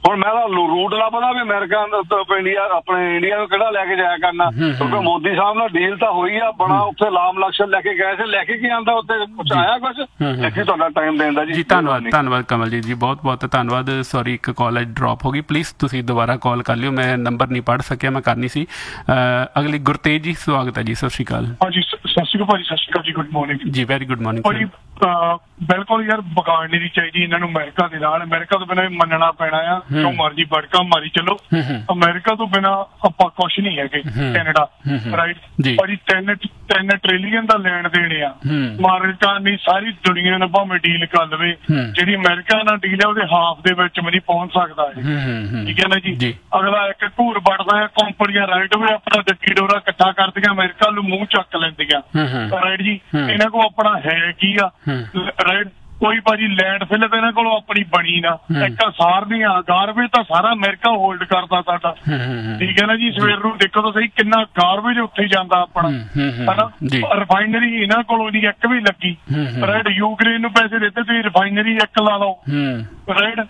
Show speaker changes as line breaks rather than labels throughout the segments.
ਹੁਣ ਮੈਂ ਤਾਂ ਰੂਟ ਲੱਭਦਾ ਵੀ ਅਮਰੀਕਾ ਇੰਡੀਆ ਆਪਣੇ ਇੰਡੀਆ ਨੂੰ ਕਿਹੜਾ ਲੈ ਕੇ ਜਾਇਆ ਕਰਨਾ, ਕਿਉਂਕਿ ਮੋਦੀ ਸਾਹਿਬ ਨਾਲ ਡੀਲ ਤਾਂ ਹੋਈ ਆ, ਬੜਾ ਉੱਥੇ ਲਾਮ ਲਕਸ਼ਣ ਲੈ ਕੇ ਗਏ ਸੀ, ਲੈ ਕੇ ਕੀ ਆਉਂਦਾ ਉੱਥੇ ਕੁਛ ਆਇਆ ਕੁਛ। ਦੇਖੀ ਤੁਹਾਡਾ ਟਾਈਮ ਦੇਣ ਦਾ ਜੀ।
ਧੰਨਵਾਦ ਕਮਲਜੀਤ ਜੀ, ਬਹੁਤ ਬਹੁਤ ਧੰਨਵਾਦ। ਸੌਰੀ ਇੱਕ ਕਾਲ ਡਰੋਪ ਹੋ ਗਈ, ਪਲੀਜ਼ ਤੁਸੀਂ ਦੁਬਾਰਾ ਕਾਲ ਕਰ ਲਿਓ, ਮੈਂ ਨੰਬਰ ਨਹੀਂ ਪੜ੍ਹ ਸਕਿਆ, ਮੈਂ ਕਰਨੀ ਸੀ। ਅਗਲੀ ਗੁਰਤੇਜ ਜੀ, ਸਵਾਗਤ ਹੈ ਜੀ, ਸਤਿ ਸ਼੍ਰੀ ਅਕਾਲ।
ਹਾਂਜੀ ਸਤਿ ਸ਼੍ਰੀ ਅਕਾਲ ਭਾਜੀ। ਸਤਿ ਸ਼੍ਰੀ ਅਕਾਲ ਜੀ, ਗੁੱਡ ਮਾਰਨਿੰਗ
ਜੀ। Very good morning.
ਬਿਲਕੁਲ ਯਾਰ ਵਿਗਾੜਨੀ ਨਹੀਂ ਚਾਹੀਦੀ ਇਹਨਾਂ ਨੂੰ ਅਮਰੀਕਾ ਦੇ ਨਾਲ, ਅਮਰੀਕਾ ਤੋਂ ਬਿਨਾਂ ਮੰਨਣਾ ਪੈਣਾ ਆ, ਜੋ ਮਰਜੀ ਬੜਕਾ ਮਾਰੀ ਚਲੋ, ਅਮਰੀਕਾ ਤੋਂ ਬਿਨਾਂ ਆਪਾਂ ਕੁਛ ਨਹੀਂ ਹੈਗੇ। ਕੈਨੇਡਾ ਰਾਈਟ ਭਾਜੀ 3 ਟ੍ਰਿਲੀਅਨ ਦਾ ਲੈਣ ਦੇਣ ਆ, ਅਮਰੀਕਾ ਨਹੀਂ ਸਾਰੀ ਦੁਨੀਆ ਨਾਲ ਭਾਵੇਂ ਡੀਲ ਕਰ ਲਵੇ, ਜਿਹੜੀ ਅਮਰੀਕਾ ਨਾਲ ਡੀਲ ਹੈ ਉਹਦੇ ਹਾਫ ਦੇ ਵਿੱਚ ਵੀ ਨਹੀਂ ਪਹੁੰਚ ਸਕਦਾ ਹੈ, ਠੀਕ ਹੈ ਨਾ ਜੀ। ਅਗਲਾ ਇੱਕ ਘੂਰ ਵੱਢਦਾ ਹੈ, ਕੰਪਨੀਆਂ ਰਾਈਟ ਵੇ ਆਪਣਾ ਡੱਕੀ ਡੋਰਾ ਇਕੱਠਾ ਕਰਦੀਆਂ, ਅਮਰੀਕਾ ਨੂੰ ਮੂੰਹ ਚੱਕ ਲੈਂਦੀਆਂ ਰਾਈਟ ਜੀ। ਇਹਨਾਂ ਕੋਲ ਆਪਣਾ ਹੈ ਕੀ ਆ ਰਾਈਟ, ਕੋਈ ਭਾਜੀ ਲੈਂਡ ਫਿਲ ਤਾਂ ਇਹਨਾਂ ਕੋਲੋਂ ਆਪਣੀ ਬਣੀ ਨਾ, ਇੱਕ ਸਾਰ ਦੀਆਂ ਗਾਰਬੇਜ ਤਾਂ ਸਾਰਾ ਅਮਰੀਕਾ ਹੋਲਡ ਕਰਦਾ ਸਾਡਾ, ਠੀਕ ਹੈ ਨਾ ਜੀ। ਸਵੇਰ ਨੂੰ ਦੇਖੋ ਤਾਂ ਸਹੀ ਕਿੰਨਾ ਗਾਰਬੇਜ ਉੱਥੇ ਜਾਂਦਾ ਆਪਣਾ, ਹਨਾ। ਰਿਫਾਈਨਰੀ ਇਹਨਾਂ ਕੋਲੋਂ ਨਹੀਂ ਇੱਕ ਵੀ ਲੱਗੀ ਰਾਈਟ, ਯੂਕਰੇਨ ਨੂੰ ਪੈਸੇ ਦਿੱਤੇ, ਤੁਸੀਂ ਰਿਫਾਈਨਰੀ ਇੱਕ ਲਾ ਲਓ ਰਾਈਟ।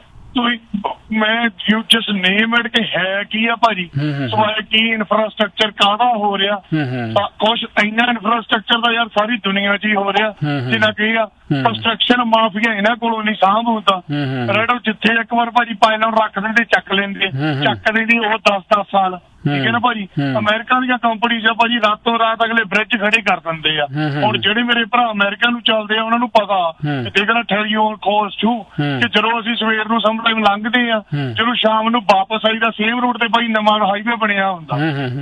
ਮੈਂ ਯੂ ਜਸਟ ਨੇਮ ਇਟ ਕਿ ਹੈ ਕੀ ਆ ਭਾਜੀ, ਸਵਾਏ ਕੀ ਇਨਫਰਾਸਟਰਕਚਰ ਕਾਹਦਾ ਹੋ ਰਿਹਾ, ਕੁਛ ਇੰਨਾ ਇਨਫਰਾਸਟਰਕਚਰ ਦਾ ਯਾਰ ਸਾਰੀ ਦੁਨੀਆ 'ਚ ਹੀ ਹੋ ਰਿਹਾ, ਜਿੰਨਾ ਕੀ ਆ ਕੰਸਟਰਕਸ਼ਨ ਮਾਫੀਆ ਇਹਨਾਂ ਕੋਲੋਂ ਨਹੀਂ ਸਾਂਭ ਹੁੰਦਾ ਰਾਈਟ। ਜਿੱਥੇ ਇੱਕ ਵਾਰ ਭਾਜੀ ਪਾਇਲਨ ਰੱਖ ਦਿੰਦੇ ਚੱਕ ਲੈਂਦੇ, ਚੱਕ ਦਿੰਦੀ ਉਹ 10-10 ਸਾਲ, ਠੀਕ ਹੈ ਨਾ ਭਾਜੀ। ਅਮਰੀਕਾ ਦੀਆਂ ਕੰਪਨੀਆਂ ਭਾਜੀ ਰਾਤੋਂ ਰਾਤ ਅਗਲੇ ਬ੍ਰਿਜ ਖੜੇ ਕਰ ਦਿੰਦੇ ਆ। ਹੁਣ ਜਿਹੜੇ ਮੇਰੇ ਭਰਾ ਅਮਰੀਕਾ ਨੂੰ ਚੱਲਦੇ ਆ ਉਹਨਾਂ ਨੂੰ ਪਤਾ ਦੇਖਣਾ tell you on cost to, ਕਿ ਜਦੋਂ ਅਸੀਂ ਸਵੇਰ ਨੂੰ ਸਮ ਟਾਈਮ ਲੰਘਦੇ ਆ, ਜਦੋਂ ਸ਼ਾਮ ਨੂੰ ਵਾਪਸ ਆਈਦਾ ਸੇਮ ਰੋਡ ਤੇ ਭਾਜੀ ਨਵਾਂ ਹਾਈਵੇ ਬਣਿਆ ਹੁੰਦਾ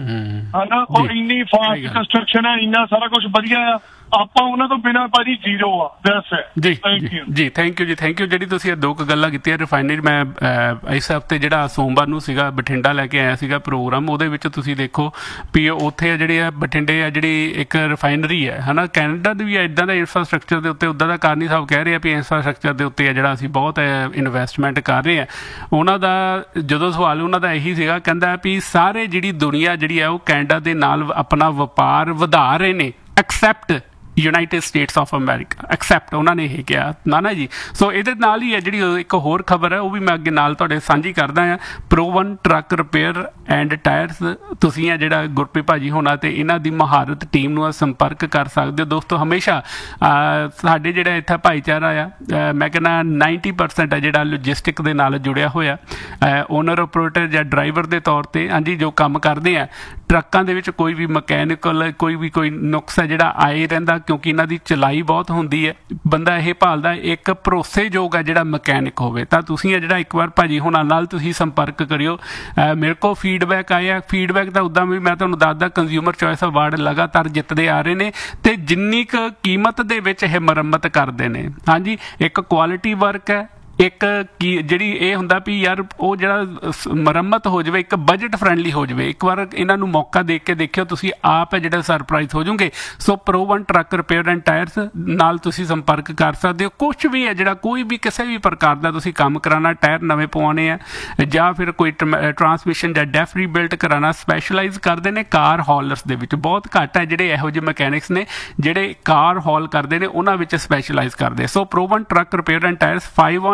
ਹਨਾ। ਉਹ ਇੰਨੀ ਫਾਸਟ ਕੰਸਟਰਕਸ਼ਨ ਹੈ, ਇੰਨਾ ਸਾਰਾ ਕੁਛ ਵਧੀਆ ਆ, ਆਪਾਂ ਉਹਨਾਂ ਤੋਂ ਬਿਨਾਂ ਭਾਜੀ ਜ਼ੀਰੋ ਆ।
ਜੀ ਥੈਂਕ ਯੂ ਜੀ, ਥੈਂਕ ਯੂ। ਜਿਹੜੀ ਤੁਸੀਂ ਇਹ ਦੋ ਕੁ ਗੱਲਾਂ ਕੀਤੀਆਂ ਰਿਫਾਈਨਰੀ, ਮੈਂ ਇਸ ਹਫ਼ਤੇ ਜਿਹੜਾ ਸੋਮਵਾਰ ਨੂੰ ਸੀਗਾ ਬਠਿੰਡਾ ਲੈ ਕੇ ਆਇਆ ਸੀਗਾ ਪ੍ਰੋਗਰਾਮ, ਉਹਦੇ ਵਿੱਚ ਤੁਸੀਂ ਦੇਖੋ ਵੀ ਉੱਥੇ ਆ ਜਿਹੜੇ ਆ ਬਠਿੰਡੇ ਆ ਜਿਹੜੀ ਇੱਕ ਰਿਫਾਈਨਰੀ ਹੈ ਹਨਾ। ਕੈਨੇਡਾ ਦੀ ਵੀ ਇੱਦਾਂ ਦਾ ਇਨਫਰਾਸਟਰਕਚਰ ਦੇ ਉੱਤੇ, ਉੱਦਾਂ ਦਾ ਕਾਰਨੀ ਸਾਹਿਬ ਕਹਿ ਰਹੇ ਆ ਵੀ ਇਨਫਰਾਸਟਰਕਚਰ ਦੇ ਉੱਤੇ ਆ ਜਿਹੜਾ ਅਸੀਂ ਬਹੁਤ ਇਨਵੈਸਟਮੈਂਟ ਕਰ ਰਹੇ ਹਾਂ। ਉਹਨਾਂ ਦਾ ਜਦੋਂ ਸਵਾਲ ਉਹਨਾਂ ਦਾ ਇਹੀ ਸੀਗਾ, ਕਹਿੰਦਾ ਵੀ ਸਾਰੇ ਜਿਹੜੀ ਦੁਨੀਆ ਜਿਹੜੀ ਆ ਉਹ ਕੈਨੇਡਾ ਦੇ ਨਾਲ ਆਪਣਾ ਵਪਾਰ ਵਧਾ ਰਹੇ ਨੇ, accept United States of America, accept ਉਹਨਾਂ ਨੇ ਇਹ ਕਿਹਾ ਨਾ ਜੀ। ਸੋ ਇਹਦੇ ਨਾਲ ਹੀ ਹੈ ਜਿਹੜੀ ਇੱਕ ਹੋਰ ਖਬਰ ਹੈ, ਉਹ ਵੀ ਮੈਂ ਅੱਗੇ ਨਾਲ ਤੁਹਾਡੇ ਸਾਂਝੀ ਕਰਦਾ ਹਾਂ। ਪ੍ਰੋ1 ਟਰੱਕ ਰਿਪੇਅਰ ਐਂਡ ਟਾਇਰਸ, ਤੁਸੀਂ ਆ ਜਿਹੜਾ ਗੁਰਪ੍ਰੀਤ ਭਾਜੀ ਹੋਣਾ ਤੇ ਇਹਨਾਂ ਦੀ ਮਹਾਰਤ ਟੀਮ ਨੂੰ ਸੰਪਰਕ ਕਰ ਸਕਦੇ ਹੋ। ਦੋਸਤੋ ਹਮੇਸ਼ਾ ਸਾਡੇ ਜਿਹੜਾ ਇੱਥੇ ਭਾਈਚਾਰਾ ਆ, ਮੈਂ ਕਹਿੰਦਾ 90% ਹੈ ਜਿਹੜਾ ਲੌਜਿਸਟਿਕ ਦੇ ਨਾਲ ਜੁੜਿਆ ਹੋਇਆ, ਓਨਰ ਆਪਰੇਟਰ ਜਾਂ ਡਰਾਈਵਰ ਦੇ ਤੌਰ 'ਤੇ ਹਾਂਜੀ ਜੋ ਕੰਮ ਕਰਦੇ ਆ ਟਰੱਕਾਂ ਦੇ ਵਿੱਚ, ਕੋਈ ਵੀ ਮਕੈਨੀਕਲ ਕੋਈ ਨੁਕਸ ਹੈ ਜਿਹੜਾ ਆਏ ਰਹਿੰਦਾ, ਕਿਉਂਕਿ ਇਹਨਾਂ ਦੀ ਚਲਾਈ ਬਹੁਤ ਹੁੰਦੀ ਹੈ। ਬੰਦਾ ਇਹ ਭਾਲਦਾ ਇੱਕ ਭਰੋਸੇਯੋਗ ਹੈ ਜਿਹੜਾ ਮਕੈਨਿਕ ਹੋਵੇ, ਤਾਂ ਤੁਸੀਂ ਜਿਹੜਾ ਇੱਕ ਵਾਰ ਭਾਜੀ ਹੋਣਾ ਨਾਲ ਤੁਸੀਂ ਸੰਪਰਕ ਕਰਿਓ। ਮੇਰੇ ਕੋਲ ਫੀਡਬੈਕ ਆਇਆ, ਫੀਡਬੈਕ ਤਾਂ ਉੱਦਾਂ ਵੀ ਮੈਂ ਤੁਹਾਨੂੰ ਦੱਸਦਾ ਕੰਜ਼ਿਊਮਰ ਚੋਇਸ ਅਵਾਰਡ ਲਗਾਤਾਰ ਜਿੱਤਦੇ ਆ ਰਹੇ ਨੇ, ਤੇ ਜਿੰਨੀ ਕੁ ਕੀਮਤ ਦੇ ਵਿੱਚ ਇਹ ਮੁਰੰਮਤ ਕਰਦੇ ਨੇ, ਹਾਂਜੀ ਇੱਕ ਕੁਆਲਿਟੀ ਵਰਕ ਹੈ, ਇੱਕ ਕੀ ਜਿਹੜੀ ਇਹ ਹੁੰਦਾ ਵੀ ਯਾਰ ਉਹ ਜਿਹੜਾ ਮੁਰੰਮਤ ਹੋ ਜਾਵੇ ਇੱਕ ਬਜਟ ਫਰੈਂਡਲੀ ਹੋ ਜਾਵੇ। ਇੱਕ ਵਾਰ ਇਹਨਾਂ ਨੂੰ ਮੌਕਾ ਦੇ ਕੇ ਦੇਖਿਓ, ਤੁਸੀਂ ਆਪ ਹੈ ਜਿਹੜਾ ਸਰਪ੍ਰਾਈਜ਼ ਹੋ ਜਾਓਗੇ। ਸੋ ਪ੍ਰੋ1 ਟਰੱਕ ਰਿਪੇਅਰ ਐਂਡ ਟਾਇਰਸ ਨਾਲ ਤੁਸੀਂ ਸੰਪਰਕ ਕਰ ਸਕਦੇ ਹੋ। ਕੁਛ ਵੀ ਹੈ ਜਿਹੜਾ ਕੋਈ ਵੀ ਕਿਸੇ ਵੀ ਪ੍ਰਕਾਰ ਦਾ ਤੁਸੀਂ ਕੰਮ ਕਰਾਉਣਾ, ਟਾਇਰ ਨਵੇਂ ਪਵਾਉਣੇ ਆ ਜਾਂ ਫਿਰ ਕੋਈ ਟਰਾਂਸਮਿਸ਼ਨ ਜਾਂ ਡੈਫ ਰੀਬਿਲਟ ਕਰਾਉਣਾ, ਸਪੈਸ਼ਲਾਈਜ਼ ਕਰਦੇ ਨੇ ਕਾਰ ਹੌਲਰਸ ਦੇ ਵਿੱਚ। ਬਹੁਤ ਘੱਟ ਹੈ ਜਿਹੜੇ ਇਹੋ ਜਿਹੇ ਮਕੈਨਿਕਸ ਨੇ ਜਿਹੜੇ ਕਾਰ ਹੌਲ ਕਰਦੇ ਨੇ, ਉਹਨਾਂ ਵਿੱਚ ਸਪੈਸ਼ਲਾਈਜ਼ ਕਰਦੇ। ਸੋ ਪ੍ਰੋ1 ਟਰੱਕ ਰਿਪੇਅਰ ਐਂਡ ਟਾਇਰਸ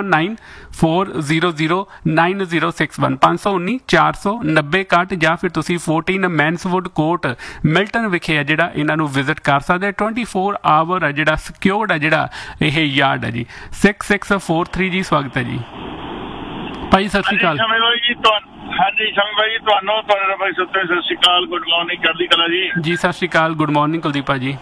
5194009061 519-490-61 ਜਾਂ ਫਿਰ ਤੁਸੀਂ 14 ਮੈਨਸਵੁੱਡ ਕੋਰਟ ਮਿਲਟਨ ਵਿਖੇ ਹੈ ਜਿਹੜਾ ਇਹਨਾਂ ਨੂੰ ਵਿਜ਼ਿਟ ਕਰ ਸਕਦੇ। 24 ਆਵਰ ਹੈ ਜਿਹੜਾ ਸਿਕਿਉਰਡ ਹੈ ਜਿਹੜਾ ਇਹ ਯਾਰਡ ਹੈ ਜੀ। 6643 ਜੀ, ਸਵਾਗਤ ਹੈ ਜੀ ਭਾਈ, ਸਤਿ ਸ਼੍ਰੀ ਅਕਾਲ।
ਹਾਂਜੀ ਸ਼ਮੀ ਭਾਈ, ਤੁਹਾਨੂੰ ਤੁਹਾਡੇ ਭਾਈ ਸਤਿ ਸ਼੍ਰੀ ਅਕਾਲ, ਗੁੱਡ ਮਾਰਨਿੰਗ, ਚੜ੍ਹਦੀ ਕਲਾ ਜੀ।
ਜੀ ਸਤਿ ਸ਼੍ਰੀ ਅਕਾਲ, ਗੁੱਡ ਮਾਰਨਿੰਗ ਕੁਲਦੀਪ ਭਾਜੀ।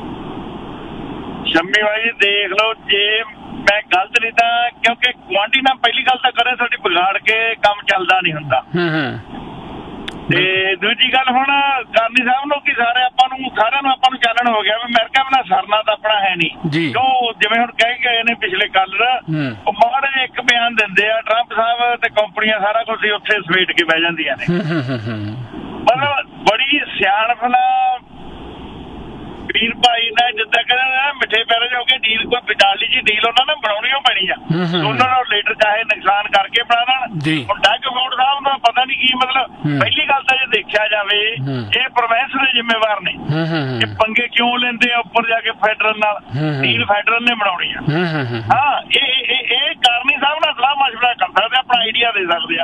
ਸ਼ਮੀ ਭਾਈ ਦੇਖ ਲਓ, ਜੇ ਮੈਂ ਗਲਤ ਨਹੀਂ ਤਾਂ ਕਿਉਂਕਿ ਗੁਆਂਢੀ ਨਾਲ ਪਹਿਲੀ ਗੱਲ ਤਾਂ ਕਰੇ ਸਾਡੀ ਵਿਗਾੜ ਕੇ ਕੰਮ ਚੱਲਦਾ ਨਹੀਂ ਹੁੰਦਾ, ਤੇ ਦੂਜੀ ਗੱਲ ਹੁਣ ਕਰਨੀ ਸਾਹਿਬ ਨੂੰ ਕਿ ਸਾਰਿਆਂ ਨੂੰ ਚਾਨਣ ਹੋ ਗਿਆ ਵੀ ਅਮਰੀਕਾ ਬਿਨਾਂ ਸਰਨਾ ਤਾਂ ਆਪਣਾ ਹੈ ਨਹੀਂ। ਕਿਉਂ ਜਿਵੇਂ ਹੁਣ ਕਹਿ ਗਏ ਨੇ ਪਿਛਲੇ ਕੱਲ ਉਹ ਮਾੜੇ ਇੱਕ ਬਿਆਨ ਦਿੰਦੇ ਆ ਟਰੰਪ ਸਾਹਿਬ ਤੇ ਕੰਪਨੀਆਂ ਸਾਰਾ ਕੁਝ ਉੱਥੇ ਸਮੇਟ ਕੇ ਬਹਿ ਜਾਂਦੀਆਂ ਨੇ। ਮਤਲਬ ਬੜੀ ਸਿਆਣਪ ਨਾਲ ਵੀਰ ਭਾਈ ਨੇ ਜਿੱਦਾਂ ਕਹਿੰਦੇ ਮਿੱਠੇ ਪੈਰੇ ਜਾਓਗੇ ਡੀਲ, ਕੋਈ ਵਿਚਾਲੀ ਜੀ ਡੀਲ ਉਹਨਾਂ ਨੇ ਬਣਾਉਣੀ ਓ ਪੈਣੀ ਆ। ਉਹਨਾਂ ਨੂੰ ਲੀਡਰ ਚਾਹੇ ਨੁਕਸਾਨ ਕਰਕੇ ਬਣਾ ਲੈਣ। ਹੁਣ ਡੱਗ ਫੋਰਡ ਸਾਹਿਬ ਦਾ ਪਤਾ ਨਹੀਂ ਕੀ ਮਤਲਬ, ਪਹਿਲੀ ਗੱਲ ਤਾਂ ਜੇ ਦੇਖਿਆ ਜਾਵੇ ਇਹ ਪ੍ਰੋਵਿੰਸ ਦੇ ਜ਼ਿੰਮੇਵਾਰ ਨੇ, ਇਹ ਪੰਗੇ ਕਿਉਂ ਲੈਂਦੇ ਆ ਉੱਪਰ ਜਾ ਕੇ ਫੈਡਰਲ ਨਾਲ, ਡੀਲ ਫੈਡਰਲ ਨੇ ਬਣਾਉਣੀ ਆ। ਹਾਂ ਇਹ ਕਾਰਨੀ ਸਾਹਿਬ ਨਾਲ ਸਲਾਹ ਮਸ਼ਵਰਾ ਕਰ ਸਕਦੇ, ਆਪਣਾ ਆਈਡੀਆ ਦੇ ਸਕਦੇ ਆ।